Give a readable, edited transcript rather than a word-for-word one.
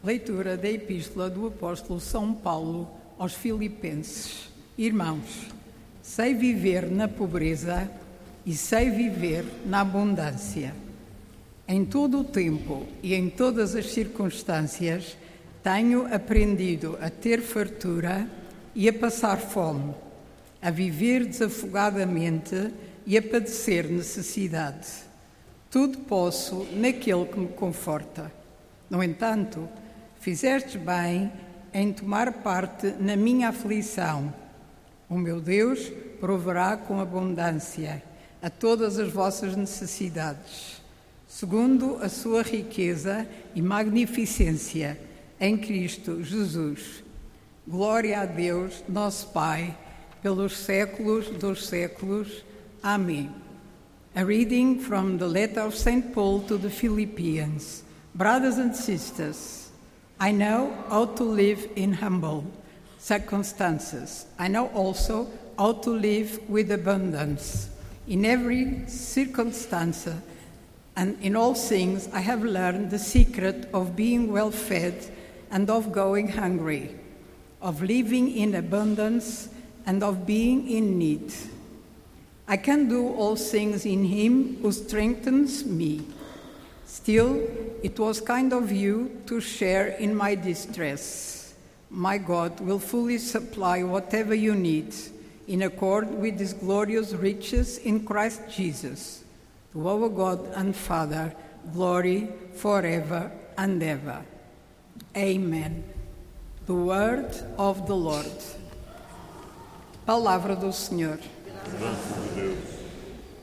Leitura da Epístola do Apóstolo São Paulo aos Filipenses. Irmãos, sei viver na pobreza e sei viver na abundância. Em todo o tempo e em todas as circunstâncias, tenho aprendido a ter fartura e a passar fome, a viver desafogadamente e a padecer necessidade. Tudo posso naquele que me conforta. No entanto, fizestes bem em tomar parte na minha aflição. O meu Deus proverá com abundância a todas as vossas necessidades, segundo a sua riqueza e magnificência em Cristo Jesus. Glória a Deus, nosso Pai, pelos séculos dos séculos. Amém. A reading from the letter of St. Paul to the Philippians. Brothers and sisters, I know how to live in humble circumstances. I know also how to live with abundance. In every circumstance and in all things, I have learned the secret of being well fed and of going hungry, of living in abundance and of being in need. I can do all things in Him who strengthens me. Still, it was kind of you to share in my distress. My God will fully supply whatever you need, in accord with His glorious riches in Christ Jesus. To our God and Father, glory forever and ever. Amen. The word of the Lord. Palavra do Senhor.